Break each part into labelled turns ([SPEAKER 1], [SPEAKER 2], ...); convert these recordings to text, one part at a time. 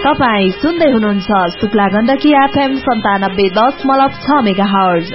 [SPEAKER 1] तपाईँ सुन्दै हुनुहुन्छ शुक्ला गण्डकी FM 97.6 मेगाहर्ज।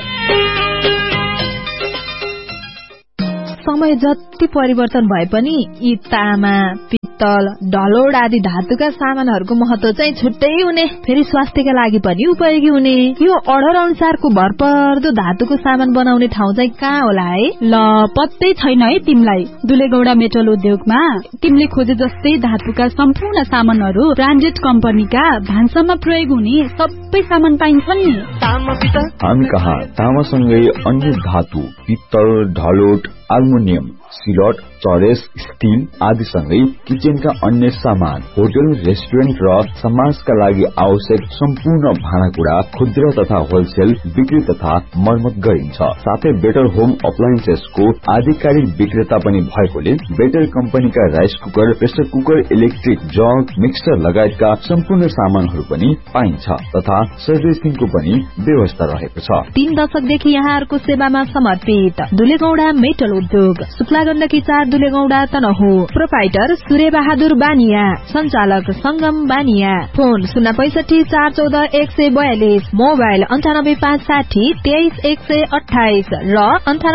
[SPEAKER 1] समय जति परिवर्तन भए पनि यी तामा, पित्तल, ढलोड आदि धातुका सामानहरूको महत्व चाहिँ छुट्टै हुने, फेरि स्वास्थ्यका लागि पनि उपयोगी हुने। यो अर्डर अनुसारको भरपर्दो धातुको सामान बनाउने ठाउँ चाहिँ कहाँ होला है?
[SPEAKER 2] ल पत्तै छैन है तिमीलाई। दुलेगौडा मेटल उद्योगमा तिमीले खोजे जस्तै धातुका सम्पूर्ण सामानहरू ब्रान्डेड कम्पनीका भान्सामा प्रयोग हुने सबै सामान पाइन्छन् नि।
[SPEAKER 3] हामी कहाँ तामासँगै अन्य धातु, पित्तल, ढलोट, एल्युमिनियम, सिलट, चरेस, स्टील आदि सँगै किचनका अन्य सामान, होटल, रेस्टुरेन्ट र समाजका लागि आवश्यक सम्पूर्ण भाँडाकुँडा खुद्रा तथा होलसेल बिक्री तथा मर्मत गरिन्छ। साथै बेटर होम अप्लायन्सेसको आधिकारिक विक्रेता पनि भएकोले बेटर कम्पनीका rice cooker, pressure cooker, electric jug, mixer लगायतका सम्पूर्ण सामानहरू पनि पाइन्छ तथा सर्भिसिङको पनि व्यवस्था रहेको छ।
[SPEAKER 1] 3 दशकदेखि यहाँहरूको सेवामा समर्पित दुलेगौडा मेटल उद्योग, शुक्ला गण्डकी 4 दुलेगौडा तनहु। प्रोपाइटर सूर्य बहादुर बानिया, संचालक संगम बानिया। फोन 065 414 142, मोबाइल 98560 23128 र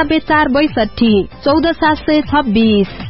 [SPEAKER 1] 98462 14726।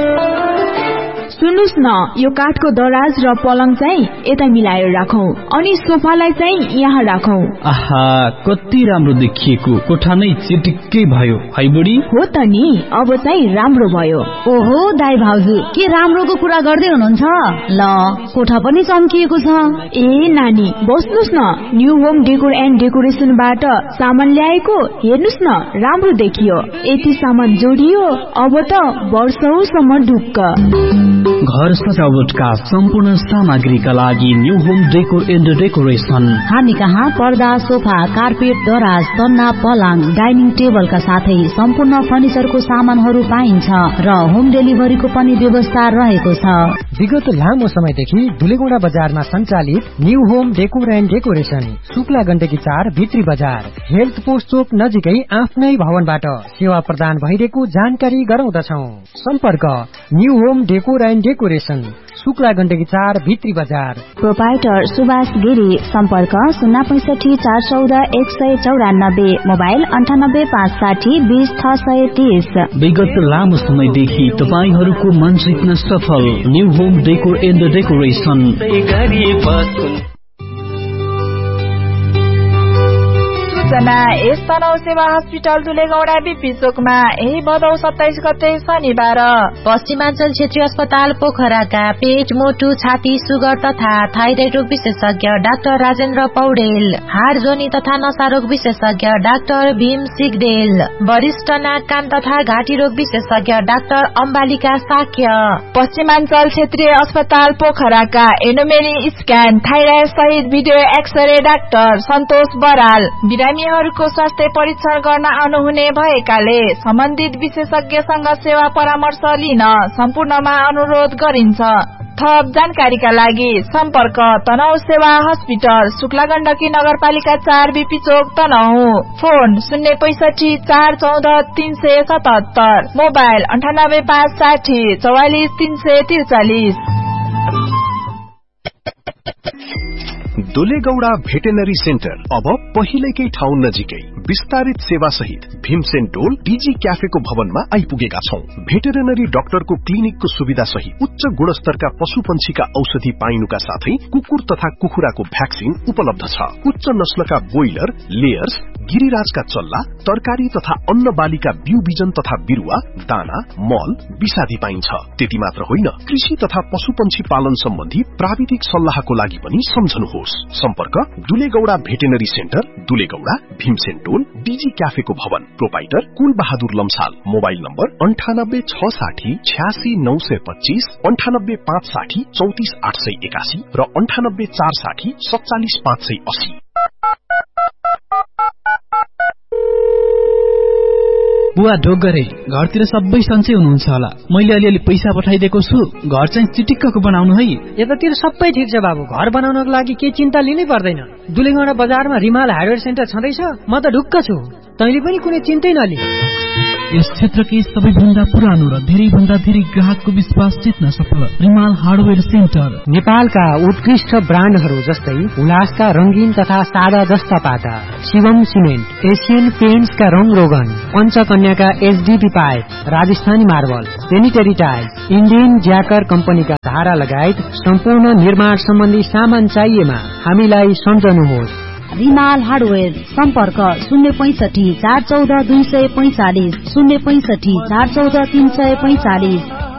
[SPEAKER 4] सुन्नुस् न, यो काठको दराज र पलङ चाहिँ यता मिलाएर राखौं अनि सोफालाई चाहिँ यहाँ राखौं।
[SPEAKER 5] आहा, कति राम्रो देखिएको, कोठा नै चिटिक्कै भयो है बुढी।
[SPEAKER 4] हो त नि, अब चाहिँ राम्रो भयो।
[SPEAKER 2] ओहो दाइ भाउजू, के राम्रोको कुरा गर्दै हुनुहुन्छ? ल कोठा पनि चम्किएको छ।
[SPEAKER 4] ए नानी बस्नुस् न, न्यू होम डेकोर एन्ड डेकोरेसनबाट सामान ल्याएको, हेर्नुस् न राम्रो देखियो। यति सामान जोडियो, अब त वर्षौसम्म ढुक्क।
[SPEAKER 5] घर सजावटका सम्पूर्ण सामग्रीका लागि new home decor and decoration.
[SPEAKER 2] हामी कहाँ पर्दा, सोफा, कार्पेट, दराज, तन्ना, पलङ, डाइनिङ टेबलका साथै सम्पूर्ण फर्निचरको सामानहरू पाइन्छ र होम डेलिभरीको पनि व्यवस्था रहेको छ।
[SPEAKER 6] विगत लामो समयदेखि दुलेगौडा बजारमा सञ्चालित new home decor and decoration, Shukla Gandaki 4 भित्री बजार, हेल्थ पोस्ट चोक नजिकै आफ्नै भवनबाट सेवा प्रदान भइरहेको जानकारी गराउँदछौं। सम्पर्क new home decor and decoration, Shukla Gandaki 4 भित्री बजार।
[SPEAKER 4] प्रोपाइटर सुभाष गिरी, सम्पर्क 065 414 194, मोबाइल 9856 20630।
[SPEAKER 5] विगत लामो समयदेखि तपाईहरूको मन जित्न सफल new home decor and decoration.
[SPEAKER 7] यस तनहु सेवा हस्पिटल दुलेगौडा बीपी चोकमा यही भदौ 27 गते शनिबार
[SPEAKER 1] पश्चिमाञ्चल क्षेत्रीय अस्पताल पोखराका पेट, मोटु, छाती, सुगर तथा थाइरोइड रोग विशेषज्ञ डाक्टर राजेन्द्र पौडेल, हाड जोनी तथा नशा रोग विशेषज्ञ डाक्टर भीम सिगदेल, वरिष्ठ नाक कान तथा घाँटी रोग विशेषज्ञ डाक्टर अम्बालिका साक्य,
[SPEAKER 7] पश्चिमाञ्चल क्षेत्रीय अस्पताल पोखराका एनोमेरी स्क्यान, थाइराइड सहित भिडियो एक्सरे डाक्टर सन्तोष बराल, बिरामीहरूको स्वास्थ्य परीक्षण गर्न आउनुहुने भएकाले सम्बन्धित विशेषज्ञसँग सेवा परामर्श लिन सम्पूर्णमा अनुरोध गरिन्छ। थप जानकारीका लागि सम्पर्क तनहु सेवा हस्पिटल, शुक्ला गण्डकी नगरपालिका 4 बीपी चोक Tanahun. Phone 065 414 377, mobile 98560 44 343।
[SPEAKER 8] दुलेगौडा veterinary centre अब पहिलेकै ठाउँ नजिकै विस्तारित सेवा सहित भीमसेन टोल डीजी क्याफेको भवनमा आइपुगेका छौं। भेटेरिनरी डाक्टरको क्लिनिकको सुविधा सहित उच्च गुणस्तरका पशुपन्छीका औषधि पाइनुका साथै कुकुर तथा कुखुराको भ्याक्सिन उपलब्ध छ। उच्च नस्लका ब्रोइलर, लेयर्स, गिरिराजका चल्ला, तरकारी तथा अन्न बालीका बिउ बिजन तथा बिरुवा, दाना, मल, विषादी पाइन्छ। त्यति मात्र होइन, कृषि तथा पशुपन्छी पालन सम्बन्धी प्राविधिक सल्लाहको लागि पनि सम्झनुहोस्। सम्पर्क दुलेगौडा भेटेनरी सेन्टर, दुलेगौडा, भीमसेन टोल, डीजी क्याफेको भवन। प्रोपाइटर कुल बहादुर लम्साल। मोबाइल नम्बर 9860 86 925, 98 560 34 881 र 98 460 47 580।
[SPEAKER 5] बुवा ढोगरे, घरतिर सबै सन्चै हुनुहुन्छ होला। मैले अलिअलि पैसा पठाइदिएको छु, घर चाहिँ चिटिक्कको बनाउनु है।
[SPEAKER 6] यतातिर सबै ठिक छ बाबु, घर बनाउनको लागि के चिन्ता लिनै पर्दैन। दुलेगौडा बजारमा रिमाल हार्डवेयर सेन्टर छँदैछ, म त ढुक्क छु। तैँले पनि कुनै चिन्तै नलि।
[SPEAKER 5] यस क्षेत्रकै सबैभन्दा पुरानो र धेरै भन्दा धेरै ग्राहकको विश्वास जित्न सफल रिमाल हार्डवेयर सेन्टर।
[SPEAKER 6] नेपालका उत्कृष्ट ब्रान्डहरू जस्तै उल्लासका रंगीन तथा सादा जस्ता पाता, शिवम सिमेन्ट, एशियन पेन्ट्सका रंग रोगन, पञ्चकन्याका HDP pipe, Rajasthani marble, sanitary tiles, Indian ज्याकर कम्पनीका धारा लगायत सम्पूर्ण निर्माण सम्बन्धी सामान चाहिएमा हामीलाई सम्झनुहोस्।
[SPEAKER 2] रिमाल हार्डवेयर सम्पर्क 065 414 245 065 414 345।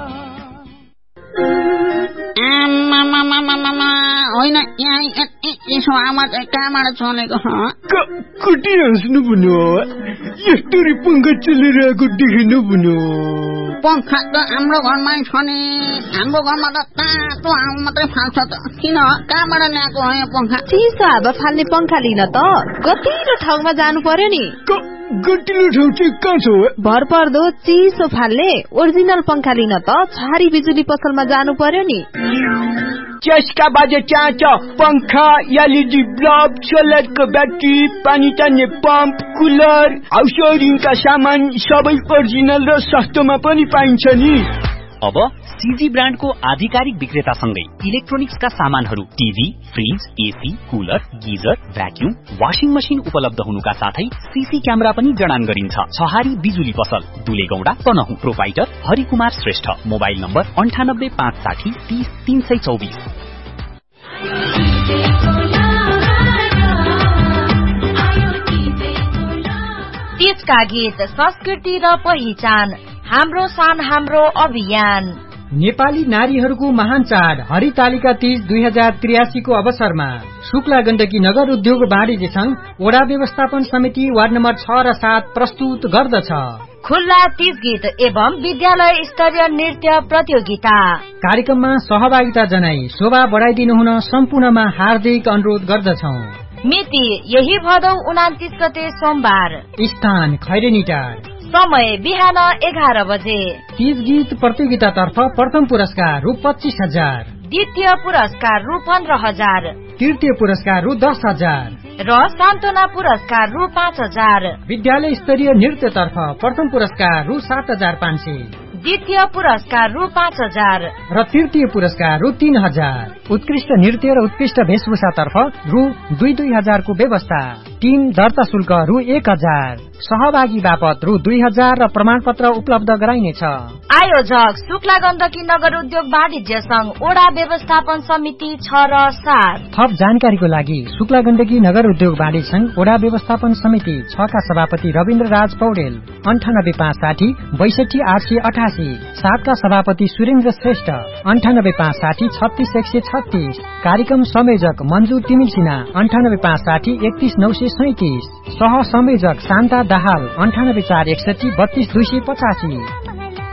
[SPEAKER 9] होइन यहाँ यसो आवाज कहाँबाट छनेको
[SPEAKER 10] कति हाँस्नु भन्यो यस्तो पंखा चलिरहेको देख्नु भन्यो।
[SPEAKER 9] पंखा त हाम्रो घरमै छ नि, हाम्रो घरमा त तातो हावा मात्रै फाल्छ त किन कहाँबाट ल्याएको हो यो पंखा?
[SPEAKER 7] चिसो हावा फाल्ने पंखा लिन त गतिलो ठाउँमा जानु पर्यो नि।
[SPEAKER 10] गतिलो ठाउँ चाहिँ कहाँ छ?
[SPEAKER 7] भरपर्दो चिसो फाल्ने ओरिजिनल पंखा लिन त छहारी बिजुली पसलमा जानु पर्यो नि।
[SPEAKER 10] त्यसका बाजे चाहन्छ पंखा, एलईडी बल्ब, सोलरको ब्याट्री, पानी तान्ने पम्प, कुलर, हाउस वायरिङका सामान सबै ओरिजिनल र सस्तोमा पनि पाइन्छ नि।
[SPEAKER 11] अब सीजी ब्रान्डको आधिकारिक विक्रेतासँगै इलेक्ट्रोनिक्सका सामानहरू TV, fridge, AC, cooler, geyser, vacuum, washing machine उपलब्ध हुनुका साथै सीसी क्यामेरा पनि जडान गरिन्छ। छहारी बिजुली पसल, दुलेगौडा, Tanahun. Proprietor Harikumar Shrestha. Mobile number 98 560 30 324।
[SPEAKER 1] तीजका गीत, संस्कृति र पहिचान, हाम्रो शान हाम्रो अभियान।
[SPEAKER 6] नेपाली नारीहरूको महान चाड हरितालिका तीज 2083 को अवसरमा शुक्ला गण्डकी नगर उद्योग वाणिज्य संघ वडा व्यवस्थापन समिति वार्ड नम्बर 6 र 7 प्रस्तुत गर्दछ।
[SPEAKER 1] खुल्ला तीज गीत एवं विद्यालय स्तरीय नृत्य प्रतियोगिता।
[SPEAKER 6] कार्यक्रममा सहभागिता जनाई शोभा बढाइदिनु हुन सम्पूर्णमा हार्दिक अनुरोध गर्दछौं।
[SPEAKER 1] मिति यही भदौ 29 गते सोमबार।
[SPEAKER 6] स्थान खैरेनीटार।
[SPEAKER 1] समय बिहान 11 बजे।
[SPEAKER 6] तीज गीत प्रतियोगितातर्फ प्रथम पुरस्कार रु 25,000,
[SPEAKER 1] द्वितीय पुरस्कार रु 15,000,
[SPEAKER 6] तृतीय पुरस्कार रु 10,000
[SPEAKER 1] र सान्त्वना पुरस्कार रु 5,000।
[SPEAKER 6] विद्यालय स्तरीय नृत्यतर्फ प्रथम पुरस्कार रु 7,500,
[SPEAKER 1] द्वितीय पुरस्कार रु 5,000
[SPEAKER 6] र तृतीय पुरस्कार रु 3,000। उत्कृष्ट नृत्य र उत्कृष्ट वेशभूषातर्फ रु 2,000 को व्यवस्था। टीम दर्ता शुल्क रु 1,000, सहभागी बापत रु 2,000 र प्रमाणपत्र उपलब्ध गराइनेछ।
[SPEAKER 1] आयोजक शुक्ला गण्डकी नगर उद्योग वाणिज्य संघ वडा व्यवस्थापन समिति 6 र 7।
[SPEAKER 6] थप जानकारीको लागि शुक्ला गण्डकी नगर उद्योग वाणिज्य संघ वडा व्यवस्थापन समिति 6 का सभापति रविन्द्र राज पौडेल 98 560 62 888, 7 का सभापति सुरेन्द्र श्रेष्ठ 98 560 36 136। कार्यक्रम संयोजक मन्जु तिमिल सिन्हा 98 560 31 937। सह संयोजक शान्ता दाहाल 98 461 32 285।